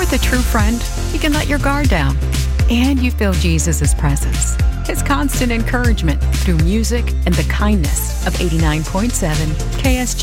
With a true friend, you can let your guard down. And you feel Jesus' presence, His constant encouragement through music and the kindness of 89.7 KSG.